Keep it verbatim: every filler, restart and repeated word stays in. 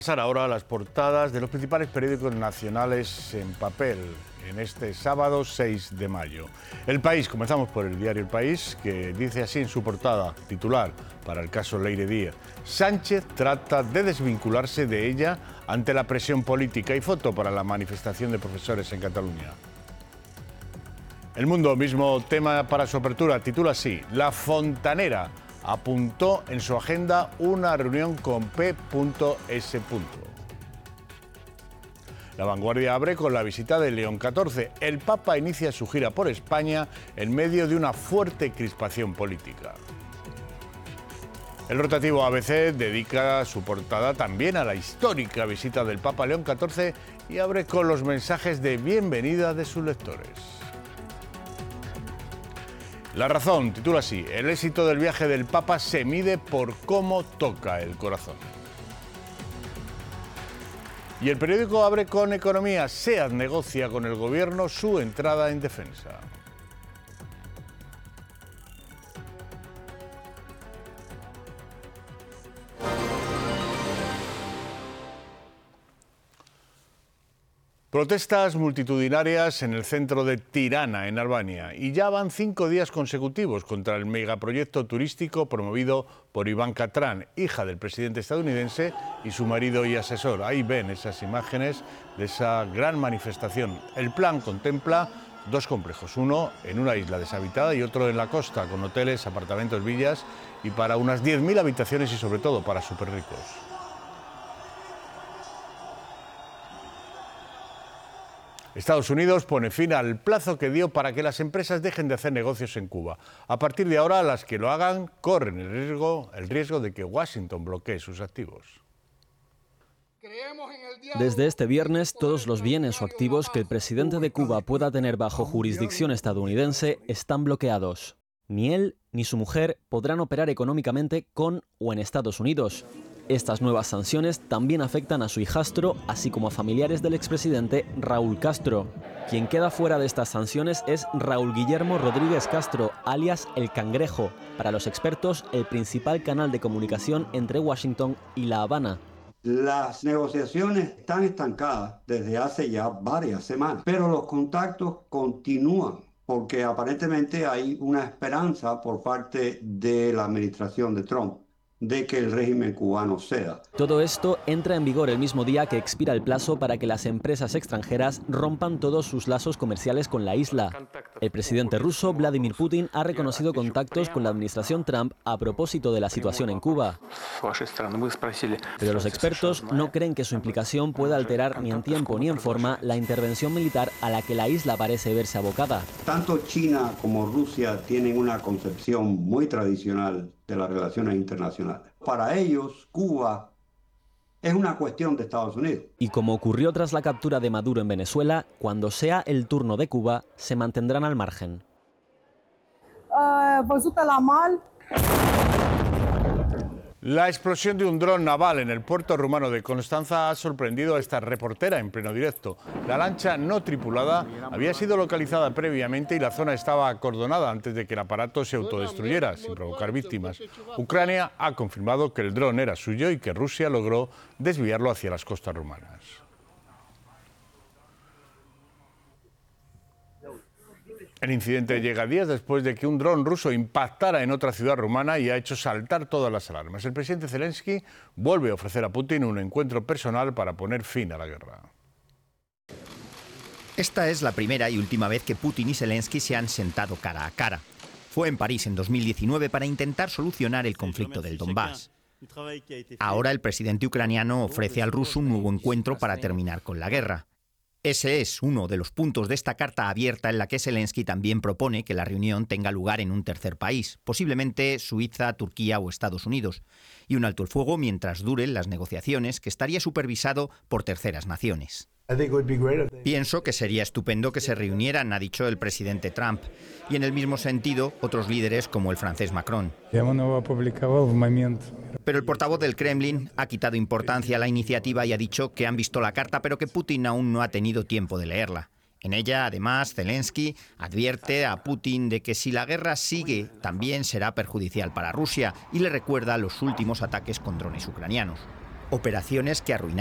Pasar ahora a las portadas de los principales periódicos nacionales en papel en este sábado seis de mayo. El País, comenzamos por el diario El País, que dice así en su portada, titular, para el caso Leire Díaz: Sánchez trata de desvincularse de ella ante la presión política, y foto para la manifestación de profesores en Cataluña. El Mundo, mismo tema para su apertura, titula así: La Fontanera apuntó en su agenda una reunión con P S. La Vanguardia abre con la visita de León catorce. El Papa inicia su gira por España en medio de una fuerte crispación política. El rotativo A B C dedica su portada también a la histórica visita del Papa León catorce y abre con los mensajes de bienvenida de sus lectores. La Razón titula así: el éxito del viaje del Papa se mide por cómo toca el corazón. Y el periódico abre con economía: SEAT negocia con el gobierno su entrada en defensa. Protestas multitudinarias en el centro de Tirana, en Albania, y ya van cinco días consecutivos contra el megaproyecto turístico promovido por Ivanka Trump, hija del presidente estadounidense, y su marido y asesor. Ahí ven esas imágenes de esa gran manifestación. El plan contempla dos complejos, uno en una isla deshabitada y otro en la costa, con hoteles, apartamentos, villas, y para unas diez mil habitaciones y sobre todo para superricos. Estados Unidos pone fin al plazo que dio para que las empresas dejen de hacer negocios en Cuba. A partir de ahora, las que lo hagan corren el riesgo, el riesgo de que Washington bloquee sus activos. Desde este viernes, todos los bienes o activos que el presidente de Cuba pueda tener bajo jurisdicción estadounidense están bloqueados. Ni él ni su mujer podrán operar económicamente con o en Estados Unidos. Estas nuevas sanciones también afectan a su hijastro, así como a familiares del expresidente Raúl Castro. Quien queda fuera de estas sanciones es Raúl Guillermo Rodríguez Castro, alias El Cangrejo, para los expertos el principal canal de comunicación entre Washington y La Habana. Las negociaciones están estancadas desde hace ya varias semanas, pero los contactos continúan, porque aparentemente hay una esperanza por parte de la administración de Trump de que el régimen cubano ceda. Todo esto entra en vigor el mismo día que expira el plazo para que las empresas extranjeras rompan todos sus lazos comerciales con la isla. El presidente ruso Vladimir Putin ha reconocido contactos con la administración Trump a propósito de la situación en Cuba. Pero los expertos no creen que su implicación pueda alterar ni en tiempo ni en forma la intervención militar a la que la isla parece verse abocada. Tanto China como Rusia tienen una concepción muy tradicional de las relaciones internacionales. Para ellos, Cuba es una cuestión de Estados Unidos. Y como ocurrió tras la captura de Maduro en Venezuela, cuando sea el turno de Cuba, se mantendrán al margen. La explosión de un dron naval en el puerto rumano de Constanza ha sorprendido a esta reportera en pleno directo. La lancha no tripulada había sido localizada previamente y la zona estaba acordonada antes de que el aparato se autodestruyera, sin provocar víctimas. Ucrania ha confirmado que el dron era suyo y que Rusia logró desviarlo hacia las costas rumanas. El incidente llega días después de que un dron ruso impactara en otra ciudad rumana y ha hecho saltar todas las alarmas. El presidente Zelensky vuelve a ofrecer a Putin un encuentro personal para poner fin a la guerra. Esta es la primera y última vez que Putin y Zelensky se han sentado cara a cara. Fue en París en dos mil diecinueve para intentar solucionar el conflicto del Donbass. Ahora el presidente ucraniano ofrece al ruso un nuevo encuentro para terminar con la guerra. Ese es uno de los puntos de esta carta abierta en la que Zelensky también propone que la reunión tenga lugar en un tercer país, posiblemente Suiza, Turquía o Estados Unidos, y un alto el fuego mientras duren las negociaciones, que estaría supervisado por terceras naciones. Pienso que sería estupendo que se reunieran, ha dicho el presidente Trump, y en el mismo sentido otros líderes como el francés Macron. Pero el portavoz del Kremlin ha quitado importancia a la iniciativa y ha dicho que han visto la carta, pero que Putin aún no ha tenido tiempo de leerla. En ella, además, Zelensky advierte a Putin de que si la guerra sigue, también será perjudicial para Rusia y le recuerda los últimos ataques con drones ucranianos. operaciones que arruinaron